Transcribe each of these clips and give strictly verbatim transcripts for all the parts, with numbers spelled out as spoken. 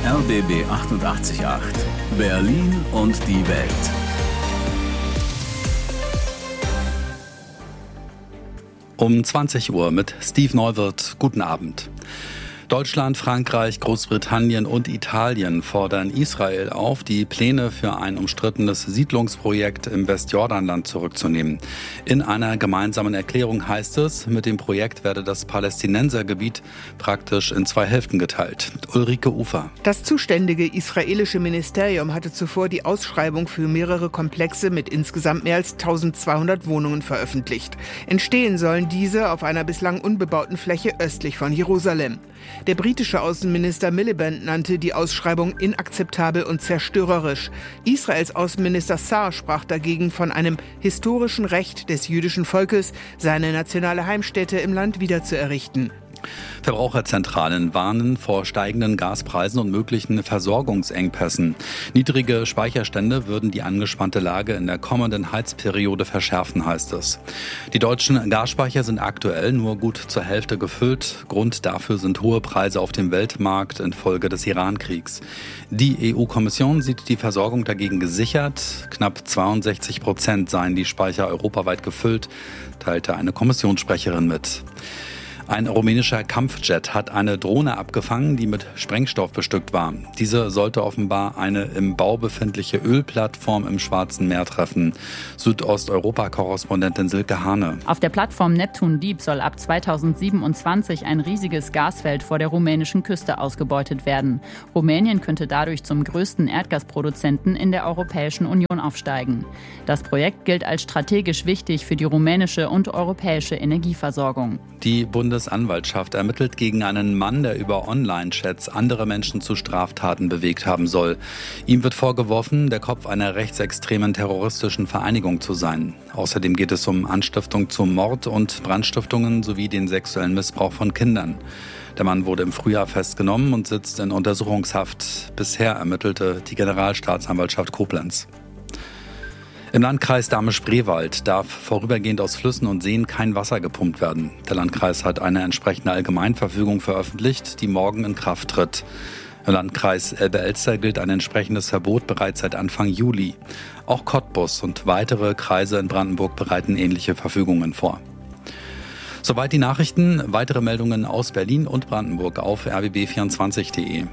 R B B achtundachtzig Komma acht. Berlin und die Welt. Um zwanzig Uhr mit Steve Neuwirth. Guten Abend. Deutschland, Frankreich, Großbritannien und Italien fordern Israel auf, die Pläne für ein umstrittenes Siedlungsprojekt im Westjordanland zurückzunehmen. In einer gemeinsamen Erklärung heißt es, mit dem Projekt werde das Palästinensergebiet praktisch in zwei Hälften geteilt. Ulrike Ufer. Das zuständige israelische Ministerium hatte zuvor die Ausschreibung für mehrere Komplexe mit insgesamt mehr als eintausendzweihundert Wohnungen veröffentlicht. Entstehen sollen diese auf einer bislang unbebauten Fläche östlich von Jerusalem. Der britische Außenminister Miliband nannte die Ausschreibung inakzeptabel und zerstörerisch. Israels Außenminister Saar sprach dagegen von einem historischen Recht des jüdischen Volkes, seine nationale Heimstätte im Land wiederzuerrichten. Verbraucherzentralen warnen vor steigenden Gaspreisen und möglichen Versorgungsengpässen. Niedrige Speicherstände würden die angespannte Lage in der kommenden Heizperiode verschärfen, heißt es. Die deutschen Gasspeicher sind aktuell nur gut zur Hälfte gefüllt. Grund dafür sind hohe Preise auf dem Weltmarkt infolge des Iran-Kriegs. Die E U-Kommission sieht die Versorgung dagegen gesichert. Knapp zweiundsechzig Prozent seien die Speicher europaweit gefüllt, teilte eine Kommissionssprecherin mit. Ein rumänischer Kampfjet hat eine Drohne abgefangen, die mit Sprengstoff bestückt war. Diese sollte offenbar eine im Bau befindliche Ölplattform im Schwarzen Meer treffen. Südosteuropa-Korrespondentin Silke Hane. Auf der Plattform Neptun Deep soll ab zweitausendsiebenundzwanzig ein riesiges Gasfeld vor der rumänischen Küste ausgebeutet werden. Rumänien könnte dadurch zum größten Erdgasproduzenten in der Europäischen Union aufsteigen. Das Projekt gilt als strategisch wichtig für die rumänische und europäische Energieversorgung. Die Bundesanwaltschaft ermittelt gegen einen Mann, der über Online-Chats andere Menschen zu Straftaten bewegt haben soll. Ihm wird vorgeworfen, der Kopf einer rechtsextremen terroristischen Vereinigung zu sein. Außerdem geht es um Anstiftung zum Mord und Brandstiftungen sowie den sexuellen Missbrauch von Kindern. Der Mann wurde im Frühjahr festgenommen und sitzt in Untersuchungshaft. Bisher ermittelte die Generalstaatsanwaltschaft Koblenz. Im Landkreis Dahme-Spreewald darf vorübergehend aus Flüssen und Seen kein Wasser gepumpt werden. Der Landkreis hat eine entsprechende Allgemeinverfügung veröffentlicht, die morgen in Kraft tritt. Im Landkreis Elbe-Elster gilt ein entsprechendes Verbot bereits seit Anfang Juli. Auch Cottbus und weitere Kreise in Brandenburg bereiten ähnliche Verfügungen vor. Soweit die Nachrichten. Weitere Meldungen aus Berlin und Brandenburg auf r b b vierundzwanzig punkt de.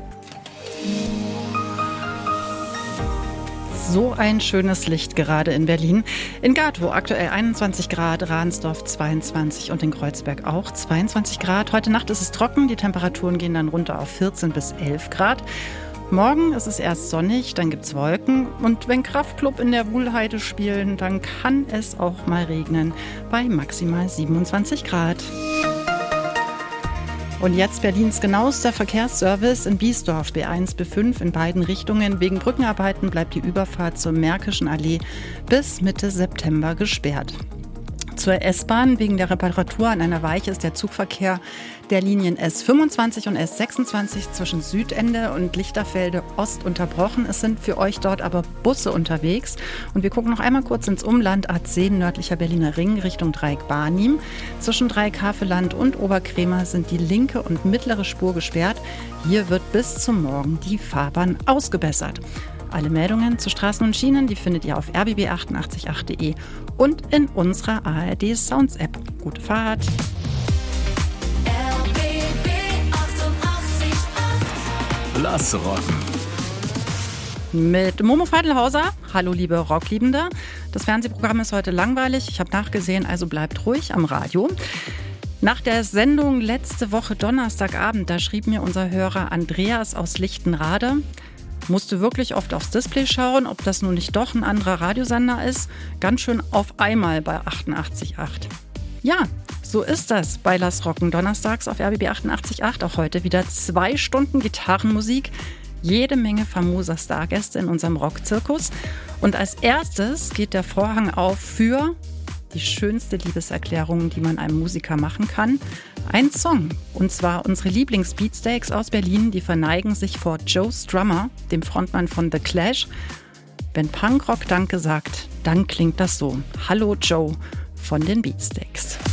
So ein schönes Licht gerade in Berlin. In Gatow aktuell einundzwanzig Grad, Ransdorf zweiundzwanzig und in Kreuzberg auch zweiundzwanzig Grad. Heute Nacht ist es trocken, die Temperaturen gehen dann runter auf vierzehn bis elf Grad. Morgen ist es erst sonnig, dann gibt es Wolken und wenn Kraftklub in der Wuhlheide spielen, dann kann es auch mal regnen bei maximal siebenundzwanzig Grad. Und jetzt Berlins genauester Verkehrsservice in Biesdorf, B eins, B fünf in beiden Richtungen. Wegen Brückenarbeiten bleibt die Überfahrt zur Märkischen Allee bis Mitte September gesperrt. Zur S-Bahn. Wegen der Reparatur an einer Weiche ist der Zugverkehr der Linien S fünfundzwanzig und S sechsundzwanzig zwischen Südende und Lichterfelde Ost unterbrochen. Es sind für euch dort aber Busse unterwegs. Und wir gucken noch einmal kurz ins Umland. A zehn nördlicher Berliner Ring Richtung Dreieck Barnim. Zwischen Dreieck-Havelland und Oberkrämer sind die linke und mittlere Spur gesperrt. Hier wird bis zum Morgen die Fahrbahn ausgebessert. Alle Meldungen zu Straßen und Schienen, die findet ihr auf r b b achtundachtzig punkt acht punkt de und in unserer A R D Sounds App. Gute Fahrt! R B B achtundachtzig Komma acht. Lass rocken. Mit Momo Feidelhauser. Hallo liebe Rockliebende. Das Fernsehprogramm ist heute langweilig. Ich habe nachgesehen, also bleibt ruhig am Radio. Nach der Sendung letzte Woche Donnerstagabend, da schrieb mir unser Hörer Andreas aus Lichtenrade: Musste wirklich oft aufs Display schauen, ob das nun nicht doch ein anderer Radiosender ist. Ganz schön auf einmal bei achtundachtzig Komma acht. Ja, so ist das bei Lass Rocken donnerstags auf R B B achtundachtzig Komma acht. Auch heute wieder zwei Stunden Gitarrenmusik. Jede Menge famoser Stargäste in unserem Rockzirkus. Und als erstes geht der Vorhang auf für die schönste Liebeserklärung, die man einem Musiker machen kann. Ein Song. Und zwar unsere Lieblings-Beatsteaks aus Berlin, die verneigen sich vor Joe Strummer, dem Frontmann von The Clash. Wenn Punkrock Danke sagt, dann klingt das so. Hallo Joe von den Beatsteaks.